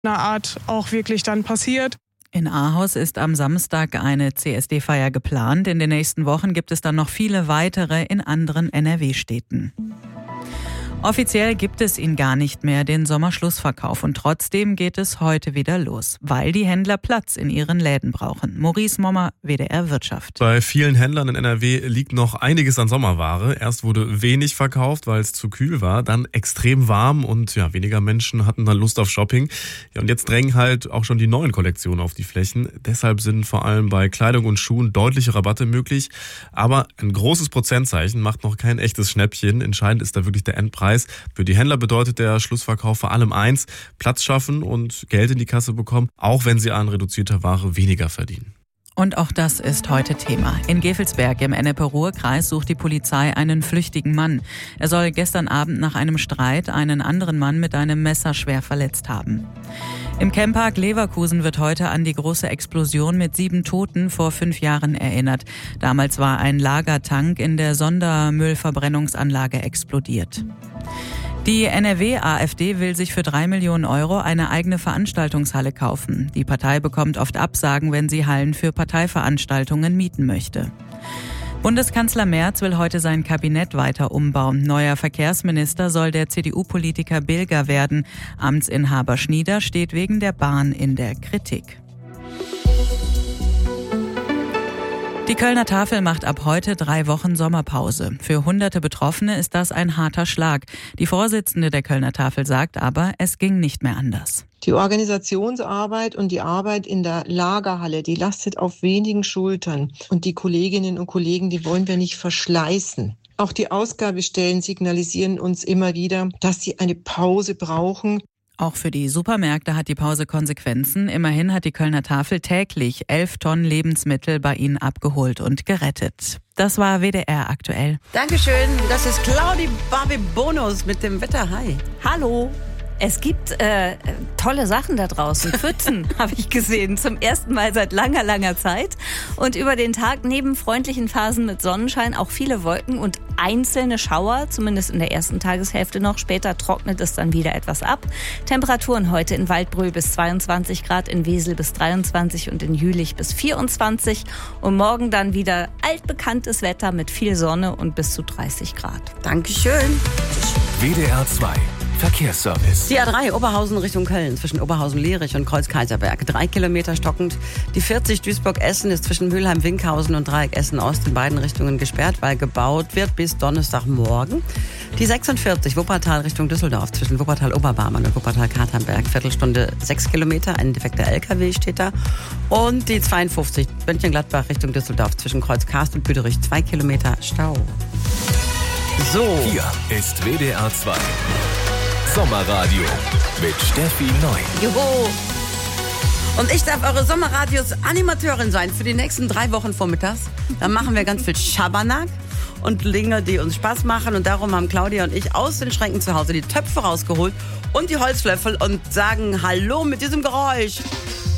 einer Art auch wirklich dann passiert. In Ahaus ist am Samstag eine CSD-Feier geplant. In den nächsten Wochen gibt es dann noch viele weitere in anderen NRW-Städten. Offiziell gibt es ihn gar nicht mehr, den Sommerschlussverkauf. Und trotzdem geht es heute wieder los, weil die Händler Platz in ihren Läden brauchen. Maurice Mommer, WDR Wirtschaft. Bei vielen Händlern in NRW liegt noch einiges an Sommerware. Erst wurde wenig verkauft, weil es zu kühl war. Dann extrem warm und weniger Menschen hatten dann Lust auf Shopping. Ja, und jetzt drängen halt auch schon die neuen Kollektionen auf die Flächen. Deshalb sind vor allem bei Kleidung und Schuhen deutliche Rabatte möglich. Aber ein großes Prozentzeichen macht noch kein echtes Schnäppchen. Entscheidend ist da wirklich der Endpreis. Für die Händler bedeutet der Schlussverkauf vor allem eins: Platz schaffen und Geld in die Kasse bekommen, auch wenn sie an reduzierter Ware weniger verdienen. Und auch das ist heute Thema. In Gevelsberg im Ennepe-Ruhr-Kreis sucht die Polizei einen flüchtigen Mann. Er soll gestern Abend nach einem Streit einen anderen Mann mit einem Messer schwer verletzt haben. Im Camppark Leverkusen wird heute an die große Explosion mit 7 Toten vor 5 Jahren erinnert. Damals war ein Lagertank in der Sondermüllverbrennungsanlage explodiert. Die NRW-AfD will sich für 3 Millionen Euro eine eigene Veranstaltungshalle kaufen. Die Partei bekommt oft Absagen, wenn sie Hallen für Parteiveranstaltungen mieten möchte. Bundeskanzler Merz will heute sein Kabinett weiter umbauen. Neuer Verkehrsminister soll der CDU-Politiker Bilger werden. Amtsinhaber Schnieder steht wegen der Bahn in der Kritik. Die Kölner Tafel macht ab heute 3 Wochen Sommerpause. Für hunderte Betroffene ist das ein harter Schlag. Die Vorsitzende der Kölner Tafel sagt aber, es ging nicht mehr anders. Die Organisationsarbeit und die Arbeit in der Lagerhalle, die lastet auf wenigen Schultern. Und die Kolleginnen und Kollegen, die wollen wir nicht verschleißen. Auch die Ausgabestellen signalisieren uns immer wieder, dass sie eine Pause brauchen. Auch für die Supermärkte hat die Pause Konsequenzen. Immerhin hat die Kölner Tafel täglich 11 Tonnen Lebensmittel bei ihnen abgeholt und gerettet. Das war WDR aktuell. Dankeschön, das ist Claudi Barbie Bonus mit dem Wetter. Hi. Hallo. Es gibt tolle Sachen da draußen. Pfützen habe ich gesehen, zum ersten Mal seit langer, langer Zeit. Und über den Tag neben freundlichen Phasen mit Sonnenschein auch viele Wolken und einzelne Schauer, zumindest in der ersten Tageshälfte noch. Später trocknet es dann wieder etwas ab. Temperaturen heute in Waldbröl bis 22 Grad, in Wesel bis 23 und in Jülich bis 24. Und morgen dann wieder altbekanntes Wetter mit viel Sonne und bis zu 30 Grad. Dankeschön. WDR 2 Verkehrsservice. Die A3 Oberhausen Richtung Köln zwischen Oberhausen-Lierich und Kreuz-Kaiserberg. 3 Kilometer stockend. Die 40 Duisburg-Essen ist zwischen Mülheim-Winkhausen und Dreieck Essen-Ost in beiden Richtungen gesperrt, weil gebaut wird bis Donnerstagmorgen. Die 46 Wuppertal Richtung Düsseldorf zwischen Wuppertal-Oberbarmen und Wuppertal-Katernberg. Viertelstunde 6 Kilometer. Ein defekter LKW steht da. Und die 52 Mönchengladbach Richtung Düsseldorf zwischen Kreuz-Karst und Büderich. 2 Kilometer Stau. So. Hier ist WDR 2. Sommerradio mit Steffi Neu. Juhu! Und ich darf eure Sommerradios-Animateurin sein für die nächsten 3 Wochen vormittags. Da machen wir ganz viel Schabernack und Dinge, die uns Spaß machen. Und darum haben Claudia und ich aus den Schränken zu Hause die Töpfe rausgeholt und die Holzlöffel und sagen Hallo mit diesem Geräusch.